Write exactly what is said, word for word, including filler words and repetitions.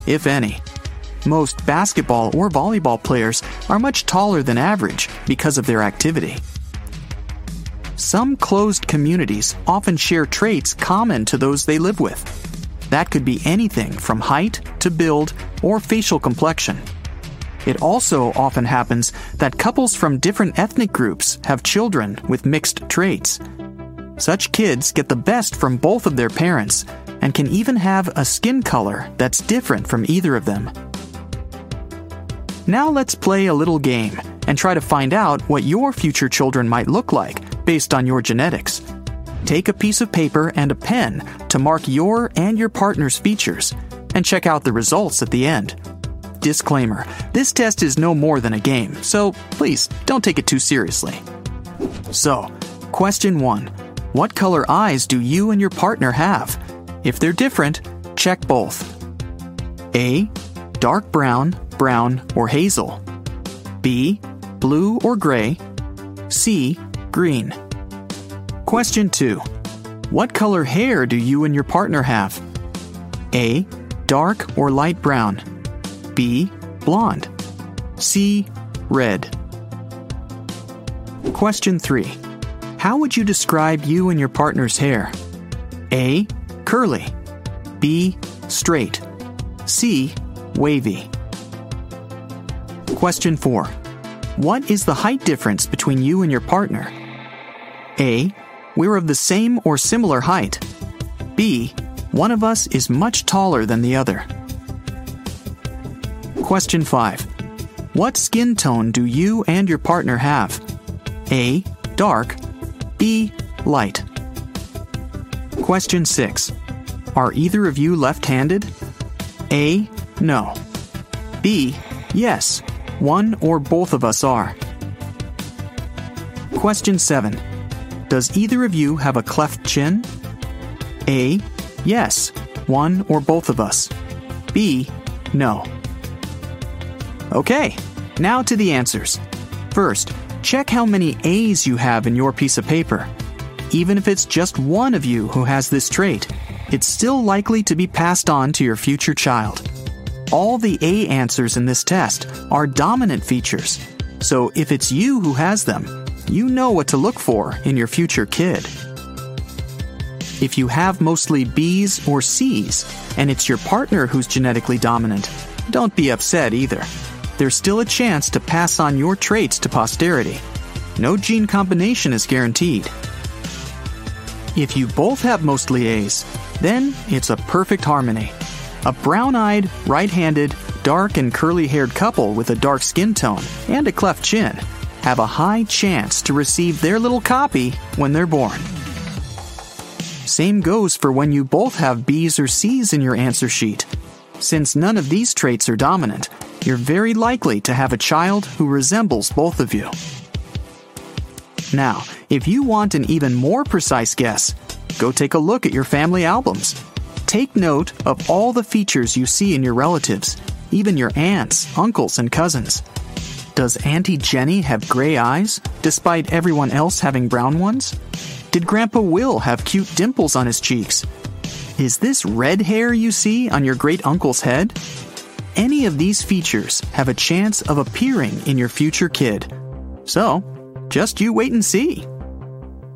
if any. Most basketball or volleyball players are much taller than average because of their activity. Some closed communities often share traits common to those they live with. That could be anything from height to build or facial complexion. It also often happens that couples from different ethnic groups have children with mixed traits. Such kids get the best from both of their parents and can even have a skin color that's different from either of them. Now let's play a little game and try to find out what your future children might look like based on your genetics. Take a piece of paper and a pen to mark your and your partner's features and check out the results at the end. Disclaimer, this test is no more than a game, so please don't take it too seriously. So, question one. What color eyes do you and your partner have? If they're different, check both. A. Dark brown, brown, or hazel. B. Blue or gray. C. Green. Question two. What color hair do you and your partner have? A. Dark or light brown. B. Blonde. C. Red. Question three. How would you describe you and your partner's hair? A. Curly. B. Straight. C. Wavy. Question four. What is the height difference between you and your partner? A. We're of the same or similar height. B. One of us is much taller than the other. Question five. What skin tone do you and your partner have? A. Dark. B. Light. Question six. Are either of you left-handed? A. No. B. Yes. One or both of us are. Question seven. Does either of you have a cleft chin? A. Yes. One or both of us. B. No. Okay, now to the answers. First, check how many A's you have in your piece of paper. Even if it's just one of you who has this trait, it's still likely to be passed on to your future child. All the A answers in this test are dominant features, so if it's you who has them, you know what to look for in your future kid. If you have mostly B's or C's, and it's your partner who's genetically dominant, don't be upset either. There's still a chance to pass on your traits to posterity. No gene combination is guaranteed. If you both have mostly A's, then it's a perfect harmony. A brown-eyed, right-handed, dark and curly-haired couple with a dark skin tone and a cleft chin have a high chance to receive their little copy when they're born. Same goes for when you both have B's or C's in your answer sheet. Since none of these traits are dominant, you're very likely to have a child who resembles both of you. Now, if you want an even more precise guess, go take a look at your family albums. Take note of all the features you see in your relatives, even your aunts, uncles, and cousins. Does Auntie Jenny have gray eyes, despite everyone else having brown ones? Did Grandpa Will have cute dimples on his cheeks? Is this red hair you see on your great-uncle's head? Any of these features have a chance of appearing in your future kid. So, just you wait and see.